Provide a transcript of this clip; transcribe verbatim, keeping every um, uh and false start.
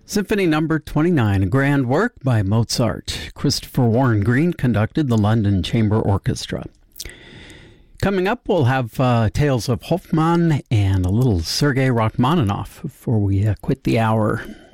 Symphony Number twenty-nine, a grand work by Mozart. Christopher Warren Green conducted the London Chamber Orchestra. Coming up, we'll have uh, tales of Hoffmann and a little Sergei Rachmaninoff before we uh, quit the hour.